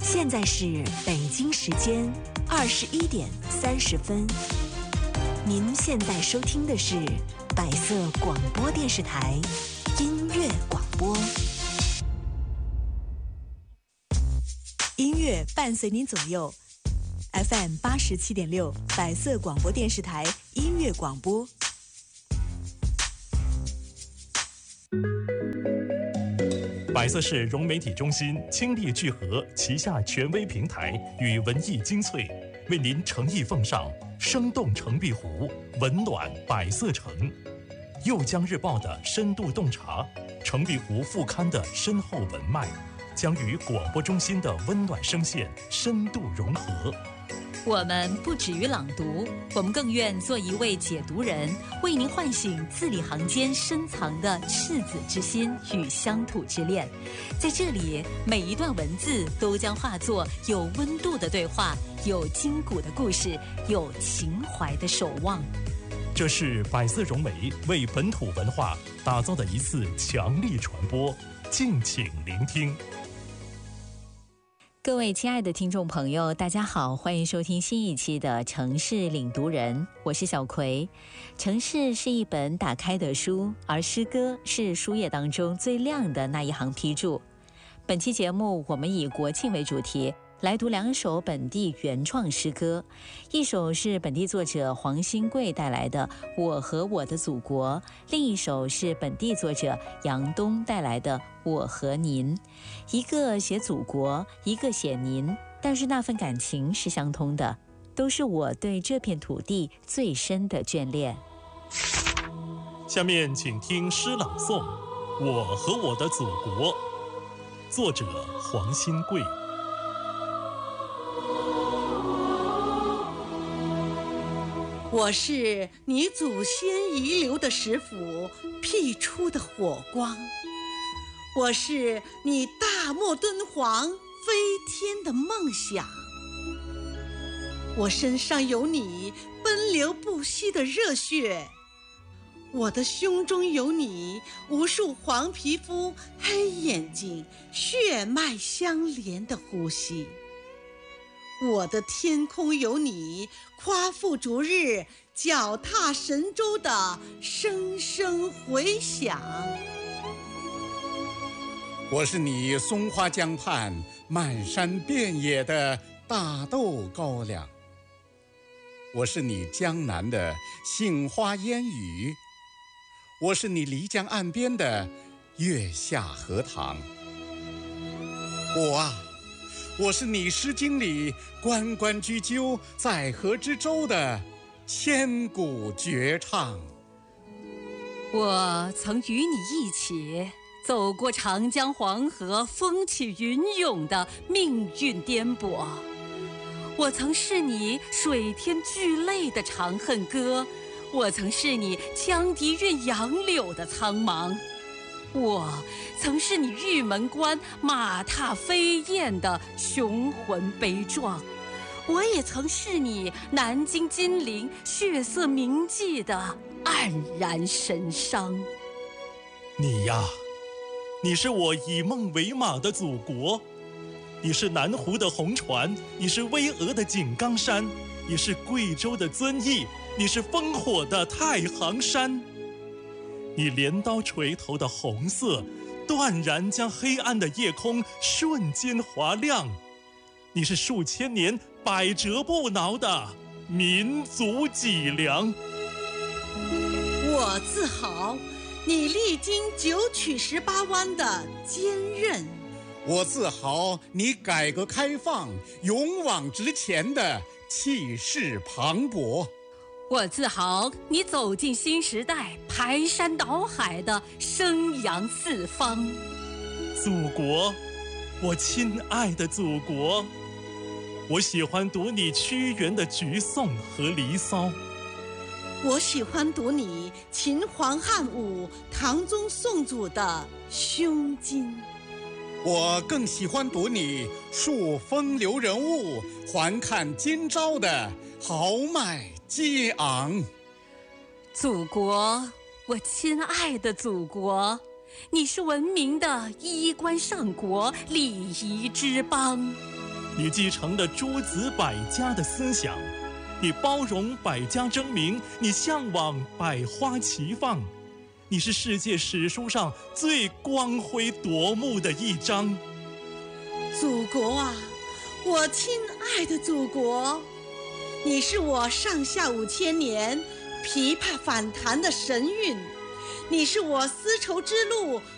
现在是北京时间21:30。您现在收听的是百色广播电视台音乐广播。音乐伴随您左右 ，FM 87.6，百色广播电视台音乐广播。 百色市融媒体中心倾力聚合旗下权威平台与文艺精粹，为您诚意奉上生动城壁湖，温暖百色城。右江日报的深度洞察，城壁湖副刊的深厚文脉，将与广播中心的温暖声线深度融合。 我们不止于朗读，我们更愿做一位解读人，为您唤醒字里行间深藏的赤子之心与乡土之恋。在这里，每一段文字都将化作有温度的对话，有筋骨的故事，有情怀的守望。 这是百色融媒为本土文化打造的一次强力传播，敬请聆听。 各位亲爱的听众朋友，大家好，欢迎收听新一期的城市领读人，我是小葵。城市是一本打开的书，而诗歌是书页当中最亮的那一行批注。本期节目我们以国庆为主题，来读2首本地原创诗歌，一首是本地作者黄新贵带来的《我和我的祖国》，另一首是本地作者杨东带来的《我和您》。一个写祖国，一个写您，但是那份感情是相通的，都是我对这片土地最深的眷恋。 下面请听诗朗诵《我和我的祖国》，作者黄新贵。 我是你祖先遗留的石斧辟出的火光，我是你大漠敦煌飞天的梦想，我身上有你奔流不息的热血，我的胸中有你无数黄皮肤黑眼睛血脉相连的呼吸，我的天空有你夸父逐日脚踏神州的声声回响， 我是你松花江畔漫山遍野的大豆高粱，我是你江南的杏花烟雨，我是你漓江岸边的月下荷塘，我是你诗经里关关雎鸠，在河之洲的千古绝唱。 我曾与你一起走过长江黄河风起云涌的命运颠簸，我曾是你水天俱泪的长恨歌，我曾是你羌笛韵杨柳的苍茫，我曾是你玉门关马踏飞燕的雄浑悲壮，我也曾是你南京金陵血色铭记的黯然神伤。 你呀，你是我以梦为马的祖国，你是南湖的红船，你是巍峨的井冈山，你是贵州的遵义，你是烽火的太行山。你镰刀锤头的红色断然将黑暗的夜空瞬间划亮，你是数千年百折不挠的民族脊梁。 我自豪你历经9曲18弯的坚韧， 我自豪你改革开放勇往直前的气势磅礴， 我自豪你走进新时代排山倒海的声扬四方。 祖国，我亲爱的祖国，我喜欢读你屈原的《橘颂》和《离骚》， 我喜欢读你秦皇汉武唐宗宋祖的胸襟， 我更喜欢读你述风流人物还看今朝的豪迈激昂。 祖国，我亲爱的祖国，你是文明的衣冠上国，礼仪之邦。 你继承了诸子百家的思想，你包容百家争鸣，你向往百花齐放，你是世界史书上最光辉夺目的一章。 祖国啊，我亲爱的祖国，你是我上下5000年琵琶反弹的神韵，你是我丝绸之路